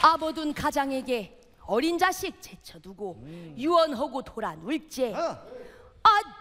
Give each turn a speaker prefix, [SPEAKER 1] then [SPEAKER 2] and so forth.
[SPEAKER 1] 아버둔 가장에게 어린 자식 제쳐두고 유언하고 돌아놀제. 아